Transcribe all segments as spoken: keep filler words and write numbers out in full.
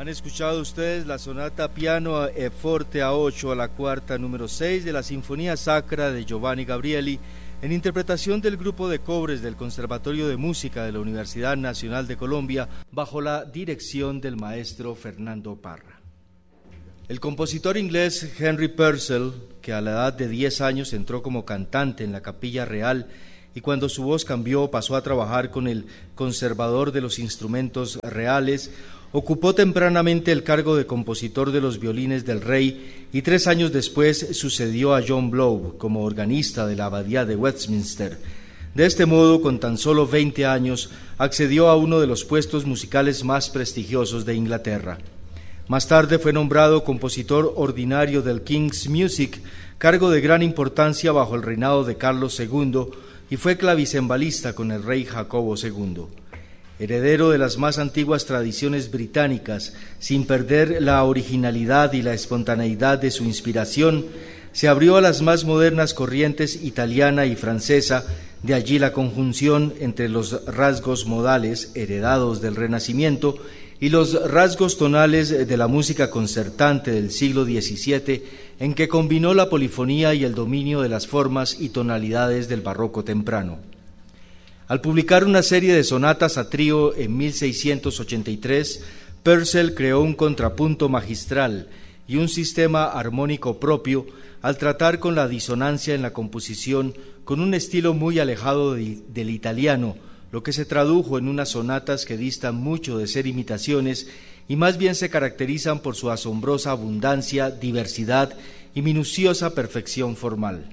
Han escuchado ustedes la sonata piano e forte a ocho a la cuarta número seis de la Sinfonía Sacra de Giovanni Gabrieli, en interpretación del grupo de cobres del Conservatorio de Música de la Universidad Nacional de Colombia, bajo la dirección del maestro Fernando Parra. El compositor inglés Henry Purcell, que a la edad de diez años entró como cantante en la Capilla Real y cuando su voz cambió pasó a trabajar con el conservador de los instrumentos reales, ocupó tempranamente el cargo de compositor de los violines del rey y tres años después sucedió a John Blow como organista de la Abadía de Westminster. De este modo, con tan solo veinte años, accedió a uno de los puestos musicales más prestigiosos de Inglaterra. Más tarde fue nombrado compositor ordinario del King's Music, cargo de gran importancia bajo el reinado de Carlos segundo, y fue clavicembalista con el rey Jacobo segundo. Heredero de las más antiguas tradiciones británicas, sin perder la originalidad y la espontaneidad de su inspiración, se abrió a las más modernas corrientes italiana y francesa, de allí la conjunción entre los rasgos modales heredados del Renacimiento y los rasgos tonales de la música concertante del siglo diecisiete, en que combinó la polifonía y el dominio de las formas y tonalidades del barroco temprano. Al publicar una serie de sonatas a trío en mil seiscientos ochenta y tres, Purcell creó un contrapunto magistral y un sistema armónico propio al tratar con la disonancia en la composición con un estilo muy alejado de, del italiano, lo que se tradujo en unas sonatas que distan mucho de ser imitaciones y más bien se caracterizan por su asombrosa abundancia, diversidad y minuciosa perfección formal.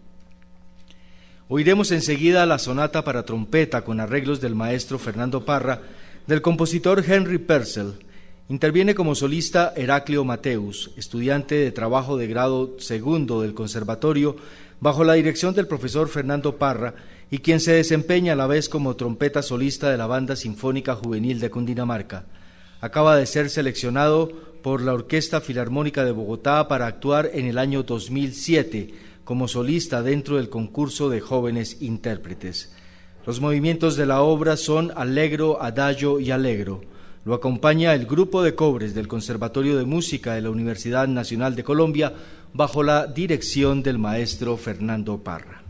Oiremos enseguida la sonata para trompeta con arreglos del maestro Fernando Parra, del compositor Henry Purcell. Interviene como solista Heraclio Mateus, estudiante de trabajo de grado segundo del conservatorio, bajo la dirección del profesor Fernando Parra, y quien se desempeña a la vez como trompeta solista de la Banda Sinfónica Juvenil de Cundinamarca. Acaba de ser seleccionado por la Orquesta Filarmónica de Bogotá para actuar en el año dos mil siete, como solista dentro del concurso de jóvenes intérpretes. Los movimientos de la obra son allegro, adagio y allegro. Lo acompaña el grupo de cobres del Conservatorio de Música de la Universidad Nacional de Colombia bajo la dirección del maestro Fernando Parra.